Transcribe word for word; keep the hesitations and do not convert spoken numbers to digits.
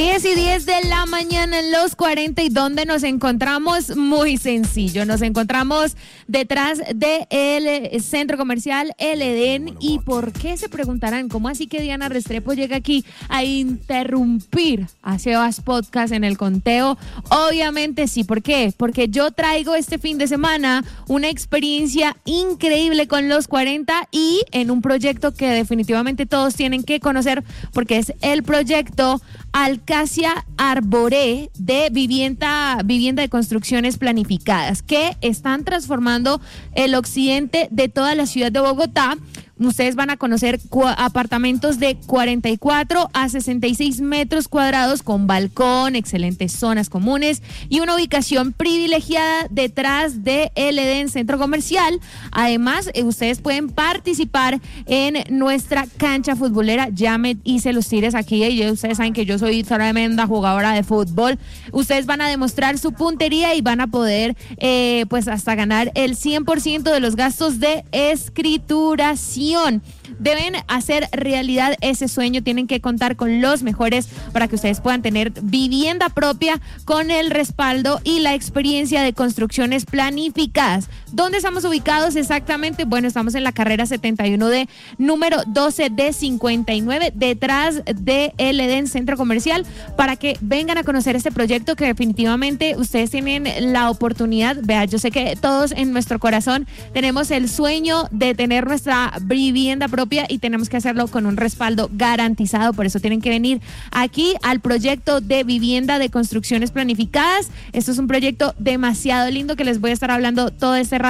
diez y diez de la mañana en Los cuarenta, y donde nos encontramos, muy sencillo, nos encontramos detrás del centro comercial El Edén. ¿Y por qué? Se preguntarán, ¿cómo así que Diana Restrepo llega aquí a interrumpir a Sebas Podcast en el conteo? Obviamente sí. ¿Por qué? Porque yo traigo este fin de semana una experiencia increíble con Los cuarenta y en un proyecto que definitivamente todos tienen que conocer, porque es el proyecto Alcacia Arboré de vivienda, vivienda de construcciones planificadas, que están transformando el occidente de toda la ciudad de Bogotá. Ustedes van a conocer cu- apartamentos de cuarenta y cuatro a sesenta y seis metros cuadrados con balcón, excelentes zonas comunes y una ubicación privilegiada detrás de El Edén Centro Comercial. Además, eh, ustedes pueden participar en nuestra cancha futbolera. Ya me hice los tires aquí y ustedes saben que yo soy tremenda jugadora de fútbol. Ustedes van a demostrar su puntería y van a poder eh, pues hasta ganar el cien por ciento de los gastos de escrituración. Deben hacer realidad ese sueño, tienen que contar con los mejores para que ustedes puedan tener vivienda propia con el respaldo y la experiencia de construcciones planificadas. ¿Dónde estamos ubicados exactamente? Bueno, estamos en la carrera setenta y uno D, número doce D cincuenta y nueve, detrás de El Edén Centro Comercial, para que vengan a conocer este proyecto que definitivamente ustedes tienen la oportunidad. Vea, yo sé que todos en nuestro corazón tenemos el sueño de tener nuestra vivienda propia y tenemos que hacerlo con un respaldo garantizado. Por eso tienen que venir aquí al proyecto de vivienda de construcciones planificadas. Esto es un proyecto demasiado lindo que les voy a estar hablando todo este rato